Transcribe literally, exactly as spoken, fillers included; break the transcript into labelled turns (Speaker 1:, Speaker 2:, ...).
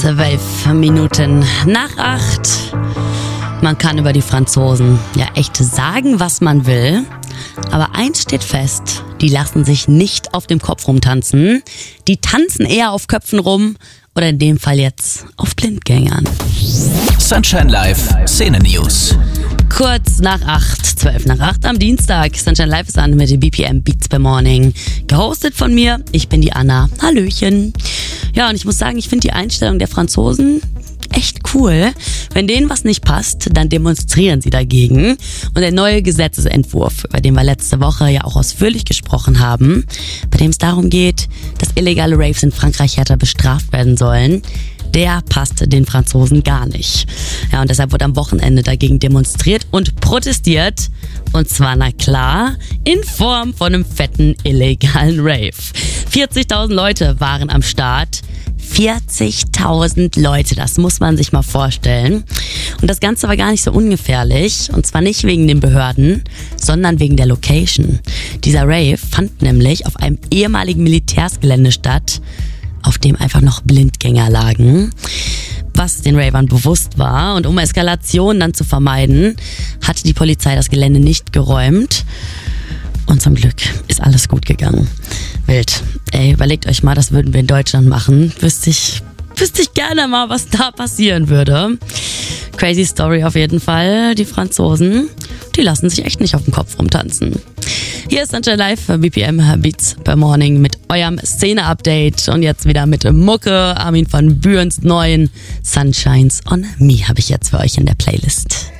Speaker 1: Zwölf Minuten nach acht. Man kann über die Franzosen ja echt sagen, was man will. Aber eins steht fest, die lassen sich nicht auf dem Kopf rumtanzen. Die tanzen eher auf Köpfen rum oder in dem Fall jetzt auf Blindgängern.
Speaker 2: Sunshine Live, Szene News.
Speaker 1: Kurz nach acht, zwölf nach acht am Dienstag. Sunshine Live ist an mit dem B P M Beats per Morning. Gehostet von mir, ich bin die Anna. Hallöchen. Ja, und ich muss sagen, ich finde die Einstellung der Franzosen echt cool. Wenn denen was nicht passt, dann demonstrieren sie dagegen. Und der neue Gesetzesentwurf, über den wir letzte Woche ja auch ausführlich gesprochen haben, bei dem es darum geht, dass illegale Raves in Frankreich härter bestraft werden sollen, der passte den Franzosen gar nicht. Ja, und deshalb wurde am Wochenende dagegen demonstriert und protestiert. Und zwar, na klar, in Form von einem fetten illegalen Rave. vierzigtausend Leute waren am Start. vierzigtausend Leute, das muss man sich mal vorstellen. Und das Ganze war gar nicht so ungefährlich. Und zwar nicht wegen den Behörden, sondern wegen der Location. Dieser Rave fand nämlich auf einem ehemaligen Militärsgelände statt, auf dem einfach noch Blindgänger lagen, was den Ravern bewusst war. Und um Eskalationen dann zu vermeiden, hatte die Polizei das Gelände nicht geräumt. Und zum Glück ist alles gut gegangen. Wild. Ey, überlegt euch mal, das würden wir in Deutschland machen. Wüsste ich, wüsste ich gerne mal, was da passieren würde. Crazy Story auf jeden Fall. Die Franzosen, die lassen sich echt nicht auf den Kopf rumtanzen. Hier ist Sunshine Live, B P M Beats per Morning mit eurem Szene-Update. Und jetzt wieder mit Mucke. Armin van Buurens neuen Sunshines on Me habe ich jetzt für euch in der Playlist.